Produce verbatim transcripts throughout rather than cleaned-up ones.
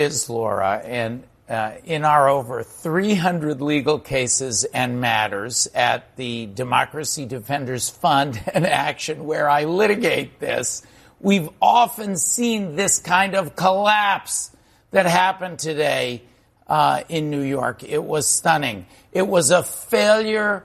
Is Laura, and uh, in our over three hundred legal cases and matters at the Democracy Defenders Fund and Action, where I litigate this, we've often seen this kind of collapse that happened today uh, in New York. It was stunning. It was a failure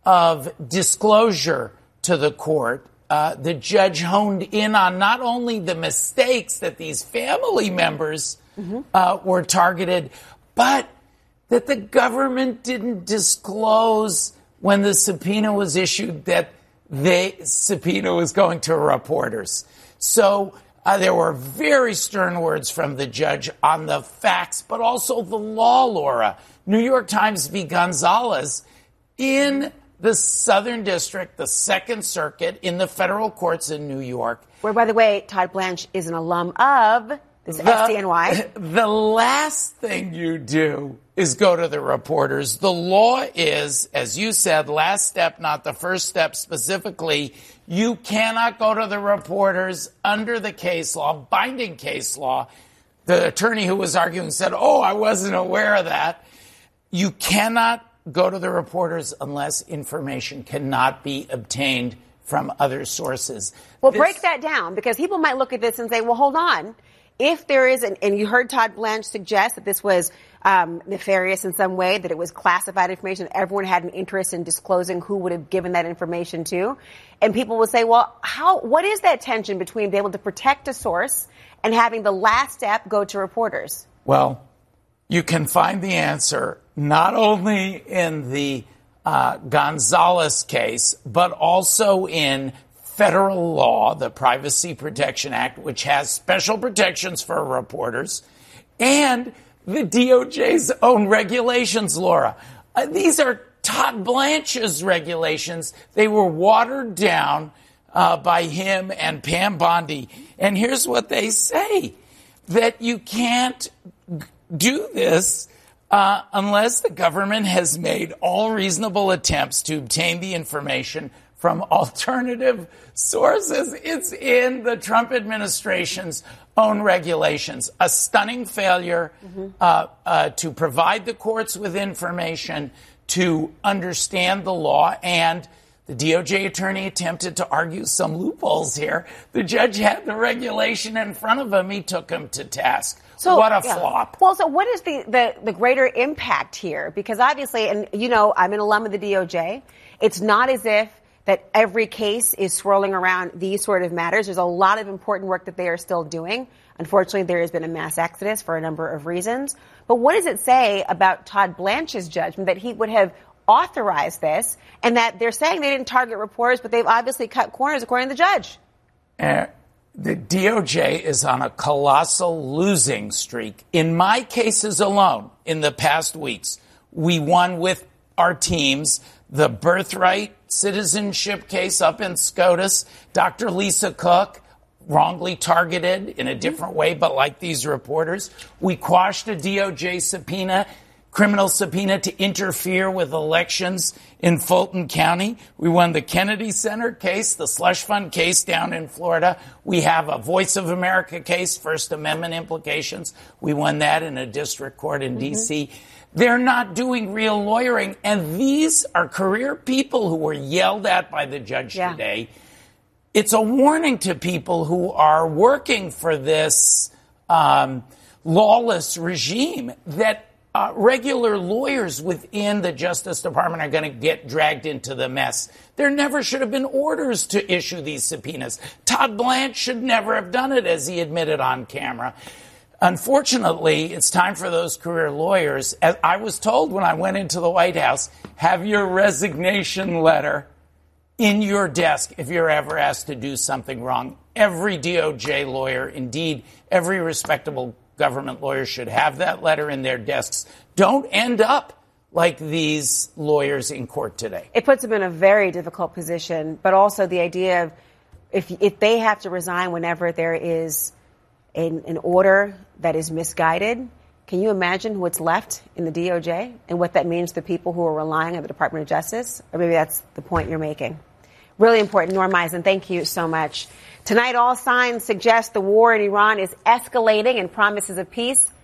of disclosure to the court. Uh, the judge honed in on not only the mistakes that these family members mm-hmm. uh, were targeted, but that the government didn't disclose when the subpoena was issued that the subpoena was going to reporters. So uh, there were very stern words from the judge on the facts, but also the law, Laura. New York Times v. Gonzalez in the Southern District, the Second Circuit, in the federal courts in New York. Where, by the way, Todd Blanche is an alum of the S D N Y. The last thing you do is go to the reporters. The law is, as you said, last step, not the first step specifically. You cannot go to the reporters under the case law, binding case law. The attorney who was arguing said, oh, I wasn't aware of that. You cannot go to the reporters unless information cannot be obtained from other sources. Well, this- break that down, because people might look at this and say, well, hold on. If there is, an, and you heard Todd Blanche suggest that this was um, nefarious in some way, that it was classified information, everyone had an interest in disclosing who would have given that information to. And people will say, well, how? What is that tension between being able to protect a source and having the last step go to reporters? Well, you can find the answer not only in the uh, Gonzalez case, but also in federal law, the Privacy Protection Act, which has special protections for reporters, and the D O J's own regulations, Laura. Uh, these are Todd Blanche's regulations. They were watered down uh, by him and Pam Bondi. And here's what they say, that you can't do this uh, unless the government has made all reasonable attempts to obtain the information from alternative sources. It's in the Trump administration's own regulations. A stunning failure mm-hmm. uh, uh, to provide the courts with information, to understand the law, and the D O J attorney attempted to argue some loopholes here. The judge had the regulation in front of him. He took him to task. So, what a yeah. flop. Well, so what is the, the, the greater impact here? Because obviously, and you know, I'm an alum of the D O J. It's not as if that every case is swirling around these sort of matters. There's a lot of important work that they are still doing. Unfortunately, there has been a mass exodus for a number of reasons. But what does it say about Todd Blanche's judgment that he would have authorized this, and that they're saying they didn't target reporters, but they've obviously cut corners according to the judge? Uh, the D O J is on a colossal losing streak. In my cases alone, in the past weeks, we won with our teams the birthright citizenship case up in SCOTUS, Doctor Lisa Cook, wrongly targeted in a different way, but like these reporters. We quashed a D O J subpoena, criminal subpoena, to interfere with elections in Fulton County. We won the Kennedy Center case, the slush fund case down in Florida. We have a Voice of America case, First Amendment implications. We won that in a district court in mm-hmm. D C They're not doing real lawyering, and these are career people who were yelled at by the judge yeah. today. It's a warning to people who are working for this um, lawless regime that uh, regular lawyers within the Justice Department are going to get dragged into the mess. There never should have been orders to issue these subpoenas. Todd Blanche should never have done it, as he admitted on camera. Unfortunately, it's time for those career lawyers. As I was told when I went into the White House, have your resignation letter in your desk if you're ever asked to do something wrong. Every D O J lawyer, indeed, every respectable government lawyer should have that letter in their desks. Don't end up like these lawyers in court today. It puts them in a very difficult position, but also the idea of if if they have to resign whenever there is an, an order that is misguided, can you imagine what's left in the D O J and what that means to people who are relying on the Department of Justice? Or maybe that's the point you're making. Really important. Norm Eisen, thank you so much. Tonight, all signs suggest the war in Iran is escalating and promises of peace